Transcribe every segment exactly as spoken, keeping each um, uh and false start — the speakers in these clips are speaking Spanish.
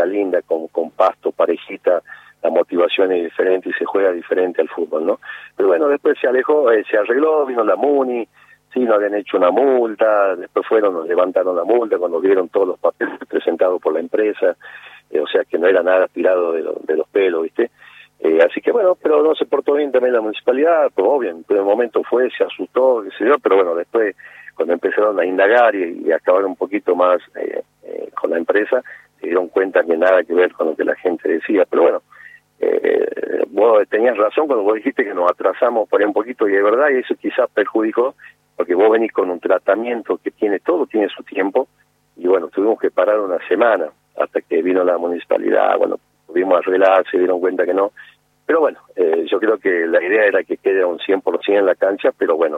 cancha linda, con, con pasto, parejita, la motivación es diferente y se juega diferente al fútbol, ¿no? Pero bueno, después se alejó, eh, se arregló, vino la MUNI, sí, nos habían hecho una multa, después fueron, nos levantaron la multa cuando vieron todos los papeles presentados por la empresa, eh, o sea que no era nada tirado de, lo, de los pelos, ¿viste? Eh, así que bueno, pero no se portó bien también la municipalidad, pues obvio, en el momento fue, se asustó, qué sé yo, pero bueno, después cuando empezaron a indagar y, y a acabar un poquito más eh, eh, con la empresa, se dieron cuenta que nada que ver con lo que la gente decía, pero bueno, eh, vos tenías razón cuando vos dijiste que nos atrasamos por ahí un poquito, y de verdad, y eso quizás perjudicó, porque vos venís con un tratamiento que tiene todo, tiene su tiempo, y bueno, tuvimos que parar una semana hasta que vino la municipalidad, bueno, pudimos arreglar, se dieron cuenta que no, pero bueno, eh, yo creo que la idea era que quede a un cien por ciento en la cancha, pero bueno,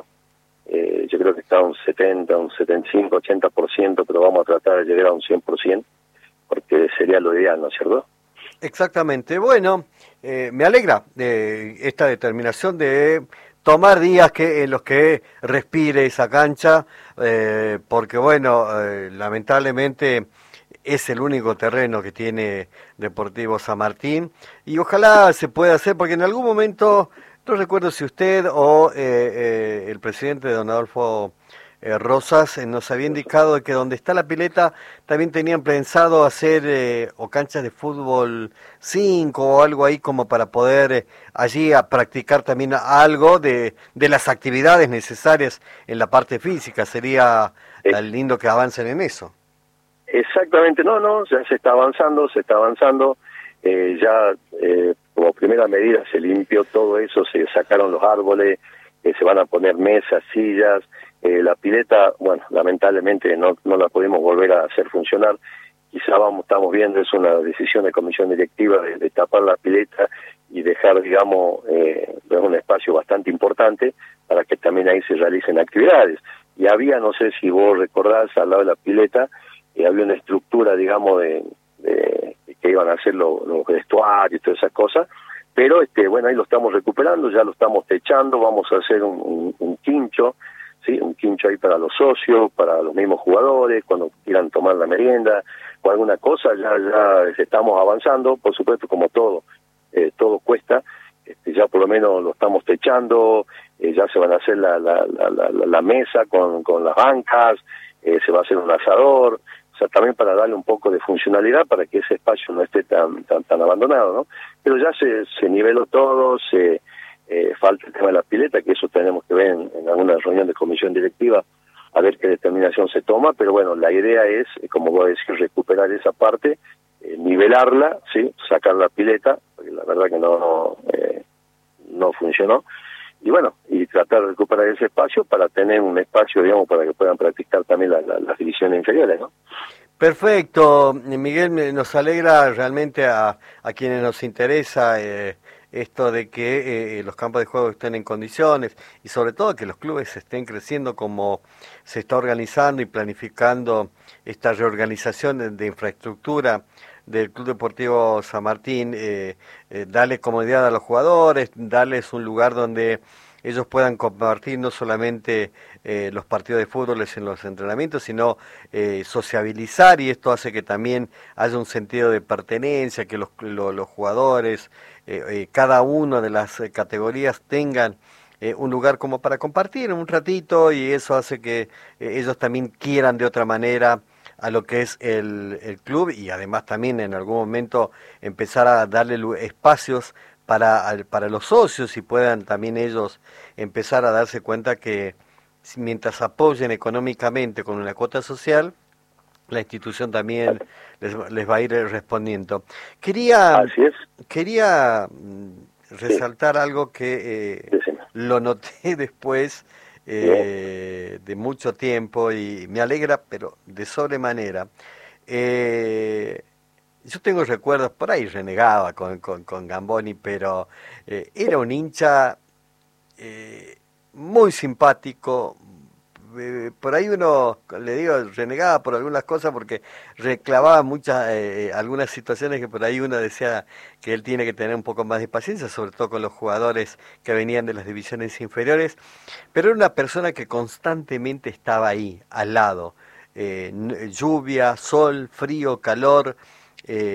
eh, yo creo que está a un setenta, un setenta y cinco, ochenta por ciento, pero vamos a tratar de llegar a un cien por ciento, porque sería lo ideal, ¿no es cierto? Exactamente. Bueno, eh, me alegra eh, esta determinación de tomar días que en los que respire esa cancha, eh, porque bueno, eh, lamentablemente es el único terreno que tiene Deportivo San Martín, y ojalá se pueda hacer, porque en algún momento, no recuerdo si usted o eh, eh, el presidente don Adolfo eh, Rosas eh, nos había indicado que donde está la pileta también tenían pensado hacer eh, o canchas de fútbol cinco o algo ahí como para poder eh, allí a practicar también algo de, de las actividades necesarias en la parte física. Sería eh, lindo que avancen en eso. Exactamente, no, no, ya se está avanzando, se está avanzando, eh, ya eh, como primera medida se limpió todo eso, se sacaron los árboles, eh, se van a poner mesas, sillas, eh, la pileta, bueno, lamentablemente no, no la pudimos volver a hacer funcionar, quizá vamos, estamos viendo, es una decisión de comisión directiva de, de tapar la pileta y dejar, digamos, eh, un espacio bastante importante para que también ahí se realicen actividades. Y había, no sé si vos recordás, al lado de la pileta, y había una estructura, digamos, de, de, de que iban a hacer los, los vestuarios y todas esas cosas, pero este bueno, ahí lo estamos recuperando, ya lo estamos techando, vamos a hacer un, un, un quincho, ¿sí? Un quincho ahí para los socios, para los mismos jugadores, cuando quieran tomar la merienda o alguna cosa, ya ya estamos avanzando, por supuesto, como todo, eh, todo cuesta, este, ya por lo menos lo estamos techando, eh, ya se van a hacer la, la, la, la, la mesa con, con las bancas, eh, se va a hacer un asador, o sea, también para darle un poco de funcionalidad para que ese espacio no esté tan tan, tan abandonado, ¿no? Pero ya se, se niveló todo, se eh, falta el tema de la pileta, que eso tenemos que ver en, en alguna reunión de comisión directiva, a ver qué determinación se toma, pero bueno, la idea es, como voy a decir, recuperar esa parte, eh, nivelarla, ¿sí? Sacar la pileta, porque la verdad que no, no, eh, no funcionó, y bueno, y tratar de recuperar ese espacio para tener un espacio, digamos, para que puedan practicar también la, la, las divisiones inferiores, ¿no? Perfecto, Miguel, nos alegra realmente a, a quienes nos interesa eh, esto de que eh, los campos de juego estén en condiciones y sobre todo que los clubes estén creciendo como se está organizando y planificando esta reorganización de, de infraestructura del Club Deportivo San Martín, eh, eh, darle comodidad a los jugadores, darles un lugar donde ellos puedan compartir no solamente eh, los partidos de fútbol en los entrenamientos, sino eh, sociabilizar, y esto hace que también haya un sentido de pertenencia, que los, lo, los jugadores, eh, eh, cada una de las categorías tengan eh, un lugar como para compartir un ratito, y eso hace que eh, ellos también quieran de otra manera a lo que es el, el club, y además también en algún momento empezar a darle espacios para, para los socios y puedan también ellos empezar a darse cuenta que mientras apoyen económicamente con una cuota social, la institución también les, les va a ir respondiendo. Quería, Así es. quería resaltar sí. algo que eh, sí, lo noté después eh, de mucho tiempo y me alegra, pero de sobremanera. Eh, Yo tengo recuerdos, por ahí renegaba con, con, con Gamboni, pero eh, era un hincha eh, muy simpático. Eh, por ahí uno, le digo, renegaba por algunas cosas porque reclamaba muchas, eh, algunas situaciones que por ahí uno decía que él tiene que tener un poco más de paciencia, sobre todo con los jugadores que venían de las divisiones inferiores, pero era una persona que constantemente estaba ahí, al lado. Eh, lluvia, sol, frío, calor, eh,